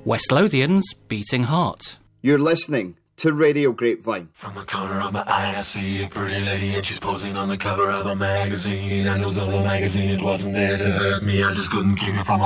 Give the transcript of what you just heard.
West Lothian's Beating Heart. You're listening to Radio Grapevine. From the corner of my eye, I see a pretty lady and she's posing on the cover of a magazine. I knew the magazine, it wasn't there to hurt me, I just couldn't keep it from